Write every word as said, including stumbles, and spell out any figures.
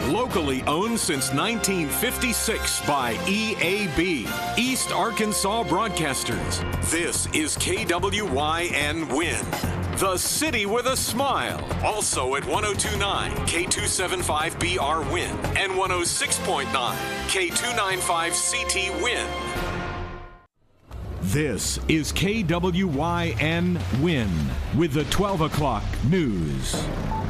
Locally owned since nineteen fifty-six by E A B, East Arkansas Broadcasters. This is K W Y N Win, the city with a smile. Also at one oh two point nine K two seventy-five B R Win and one oh six point nine K two ninety-five C T Win. This is K W Y N Win with the twelve o'clock news.